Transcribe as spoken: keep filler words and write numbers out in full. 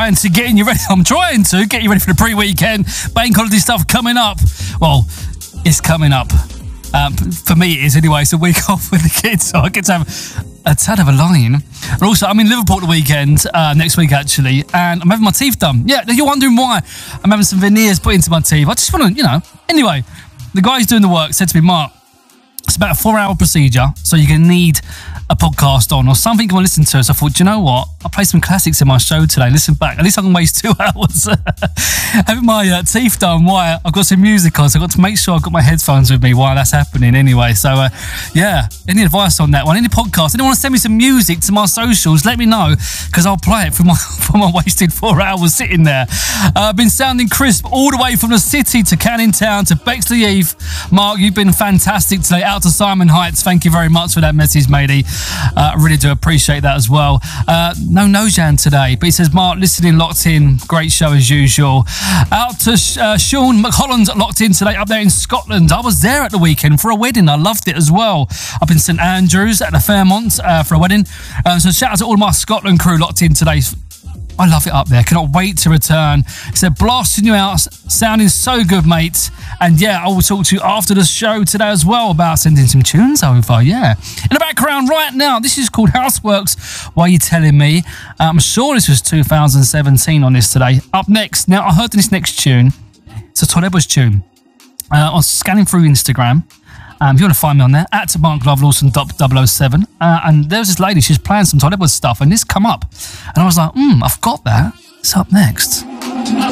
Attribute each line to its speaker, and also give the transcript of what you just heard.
Speaker 1: trying to get you ready. I'm trying to get you ready for the pre-weekend. Bank holiday stuff coming up. Well, it's coming up. Um, for me, it is anyway. It's a week off with the kids, so I get to have a tad of a line. And also, I'm in Liverpool the weekend, uh, next week actually, and I'm having my teeth done. Yeah, you're wondering why I'm having some veneers put into my teeth. I just want to, you know. Anyway, the guy who's doing the work said to me, Mark, it's about a four-hour procedure, so you're going to need a podcast on or something you want to listen to. So I thought, do you know what? I'll play some classics in my show today. Listen back. At least I can waste two hours having my uh, teeth done while I've got some music on. So I've got to make sure I've got my headphones with me while that's happening anyway. So, uh, yeah, any advice on that one? Any podcast? Anyone want to send me some music to my socials? Let me know, because I'll play it for my, for my wasted four hours sitting there. Uh, I've been sounding crisp all the way from the city to Canning Town to Bexley Heath. Mark, you've been fantastic today. Out to Simon Heights. Thank you very much for that message, matey. I uh, really do appreciate that as well. Uh, no Nojan today, but he says, Mark, listening, locked in. Great show as usual. Out to uh, Sean McHolland, locked in today up there in Scotland. I was there at the weekend for a wedding. I loved it as well. Up in St Andrews at the Fairmont uh, for a wedding. Um, so shout out to all my Scotland crew locked in today. I love it up there. Cannot wait to return. He said, blasting you out, sounding so good, mate. And yeah, I will talk to you after the show today as well about sending some tunes over. Yeah. In the background right now, this is called Houseworks. Why are you telling me? I'm sure this was two thousand seventeen on this today. Up next, now I heard this next tune. It's a Todd Edwards tune. Uh, I was scanning through Instagram. Um, if you want to find me on there, at Mark Love Lawson double oh seven. Uh, and there was this lady, she was playing some Todd Edwards stuff, and this come up. And I was like, hmm, I've got that. It's up next.